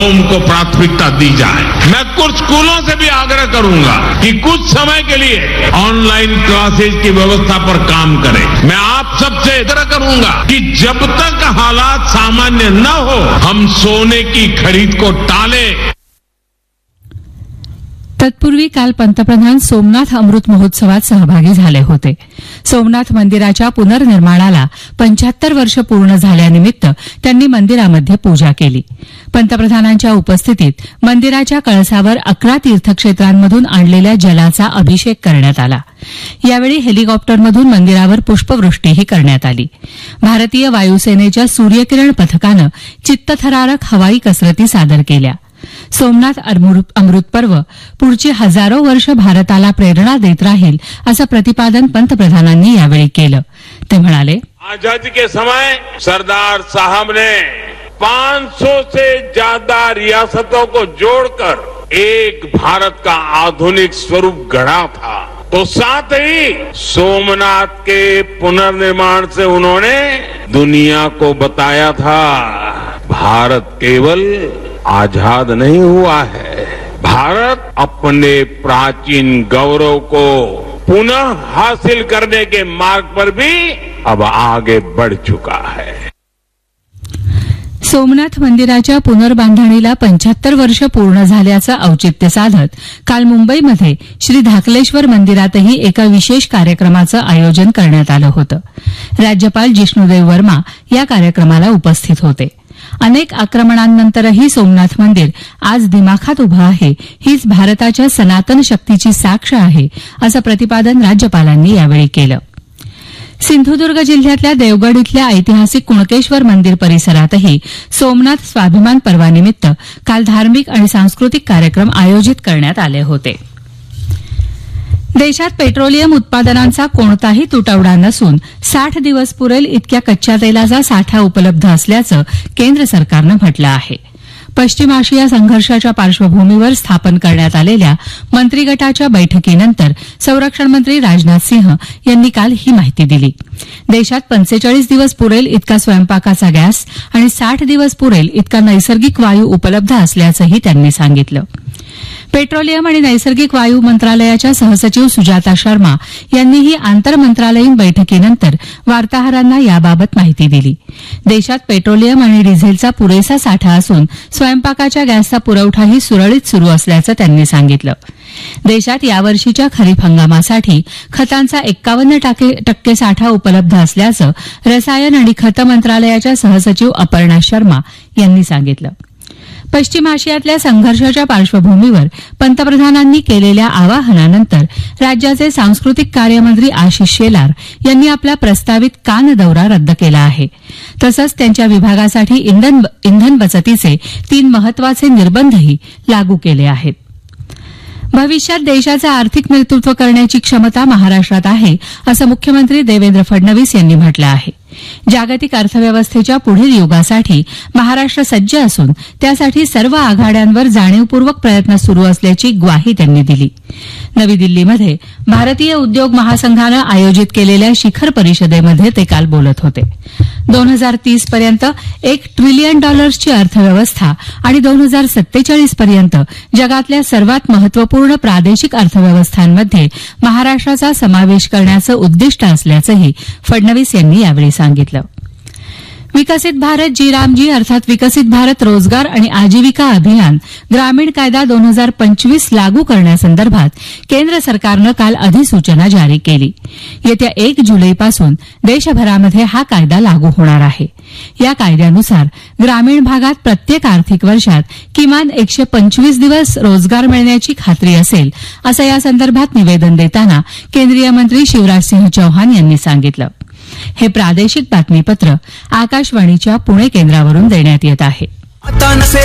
उनको प्राथमिकता दी जाए। मैं कुछ स्कूलों से भी आग्रह करूंगा कि कुछ समय के लिए ऑनलाइन क्लासेज की व्यवस्था पर काम करें। मैं आप सबसे आग्रह करूंगा कि जब तक हालात सामान्य न हो हम सोने की खरीद को टालें। तत्पूर्वी काल पंतप्रधान सोमनाथ अमृत महोत्सवात सहभागी झाले होते. सोमनाथ मंदिराच्या पुनर्निर्माणाला 75 वर्ष पूर्ण झाल्यानिमित्त त्यांनी मंदिरामध्ये पूजा केली. पंतप्रधानांच्या उपस्थितीत मंदिराच्या कळसावर 11 तीर्थक्षेत्रांमधून आणलेल्या जलाचा अभिषेक करण्यात आला. यावेळी हेलिकॉप्टरमधून मंदिरावर पुष्पवृष्टीही करण्यात आली. भारतीय वायुसेनेच्या सूर्यकिरण पथकानं चित्तथरारक हवाई कसरती सादर केल्या. सोमनाथ अमृत पर्व पुढची हजारो वर्ष भारताला प्रेरणा देत राहील असं प्रतिपादन पंतप्रधानांनी यावेळी केलं. ते म्हणाले, आजादी के समय सरदार साहब ने 500 से ज्यादा रियासतों को जोड़कर एक भारत का आधुनिक स्वरूप गढ़ा था. तो साथ ही सोमनाथ के पुनर्निर्माण से उन्होंने दुनिया को बताया था भारत केवल आजाद नहीं हुआ है, भारत अपने प्राचीन गौरव को पुनः हासिल करने के मार्ग पर भी अब आगे बढ़ चुका है. सोमनाथ मंदिराच्या पुनर्बांधणीला 75 वर्ष पूर्ण झाल्याचं औचित्य साधत काल मुंबईमध्ये श्री धाकलेश्वर मंदिरातही एका विशेष कार्यक्रमाचं आयोजन करण्यात आलं होतं. राज्यपाल जिष्णुदेव वर्मा या कार्यक्रमाला उपस्थित होते. अनेक आक्रमणांनंतरही सोमनाथ मंदिर आज दिमाखात उभं आहे, हीच भारताच्या सनातन शक्तीची साक्ष आहे असं प्रतिपादन राज्यपालांनी यावेळी केलं. सिंधुदुर्ग जिल्ह्यातल्या देवगड इथल्या ऐतिहासिक कुणकेश्वर मंदिर परिसरातही सोमनाथ स्वाभिमान पर्वानिमित्त काल धार्मिक आणि सांस्कृतिक कार्यक्रम आयोजित करण्यात आले होते. देशात पेट्रोलियम उत्पादनांचा कोणताही तुटवडा नसून 60 दिवस पुरेल इतक्या कच्च्या तेलाचा साठा उपलब्ध असल्याचं केंद्र सरकारनं म्हटलं आहे. पश्चिम आशिया संघर्षाच्या पार्श्वभूमीवर स्थापन करण्यात आलेल्या मंत्रिगटाच्या बैठकीनंतर संरक्षण मंत्री राजनाथ सिंह यांनी काल ही माहिती दिली. देशात 45 दिवस पुरेल इतका स्वयंपाकाचा गॅस आणि 60 दिवस पुरेल इतका नैसर्गिक वायू उपलब्ध असल्याचंही त्यांनी सांगितलं. पेट्रोलियम आणि नैसर्गिक वायू मंत्रालयाच्या सहसचिव सुजाता शर्मा यांनीही आंतरमंत्रालयीन बैठकीनंतर वार्ताहरांना याबाबत माहिती दिली. देशात पेट्रोलियम आणि डिझेलचा पुरेसा साठा असून स्वयंपाकाच्या गॅसचा पुरवठाही सुरळीत सुरू असल्याचं त्यांनी सांगितलं. देशात यावर्षीच्या खरीप हंगामासाठी खतांचा 51% साठा उपलब्ध असल्याचं रसायन आणि खत मंत्रालयाच्या सहसचिव अपर्णा शर्मा यांनी सांगितलं. पश्चिम आशियातल्या संघर्षाच्या पार्श्वभूमीवर पंतप्रधानांनी केलेल्या आवाहनानंतर राज्याचे सांस्कृतिक कार्यमंत्री आशिष शेलार यांनी आपला प्रस्तावित कान दौरा रद्द केला आहे. तसंच त्यांच्या विभागासाठी इंधन बचतीचे 3 महत्वाचे निर्बंधही लागू केले आहेत. भविष्यात देशाचं आर्थिक नेतृत्व करण्याची क्षमता महाराष्ट्रात आहे असं मुख्यमंत्री देवेंद्र फडणवीस यांनी म्हटलं आहे. जागतिक अर्थव्यवस्थेच्या पुढील युगासाठी महाराष्ट्र सज्ज असून त्यासाठी सर्व आघाड्यांवर जाणीवपूर्वक प्रयत्न सुरू असल्याची ग्वाही त्यांनी दिली. नवी दिल्लीमध्ये भारतीय उद्योग महासंघानं आयोजित केलेल्या शिखर परिषदेमध्ये ते काल बोलत होते. 2030 पर्यंत $1 ट्रिलियन ची अर्थव्यवस्था आणि 2047 पर्यंत जगातल्या सर्वात महत्वपूर्ण प्रादेशिक अर्थव्यवस्थांमध्ये महाराष्ट्राचा समावेश करण्याचं उद्दिष्ट असल्याचंही फडणवीस यांनी यावेळी सांगितलं. विकसित भारत जी रामजी अर्थात विकसित भारत रोजगार आणि आजीविका अभियान ग्रामीण कायदा 2025 लागू करण्यासंदर्भात केंद्र सरकारनं काल अधिसूचना जारी केली. येत्या 1 जुलैपासून देशभरामध्ये हा कायदा लागू होणार आहे. या कायद्यानुसार ग्रामीण भागात प्रत्येक आर्थिक वर्षात किमान 125 दिवस रोजगार मिळण्याची खात्री असेल असं यासंदर्भात निवेदन देताना केंद्रीय मंत्री शिवराजसिंह चौहान यांनी सांगितलं. हे प्रादेशिक बातमीपत्र आकाशवाणीच्या पुणे केंद्रावरून देण्यात येत आहे.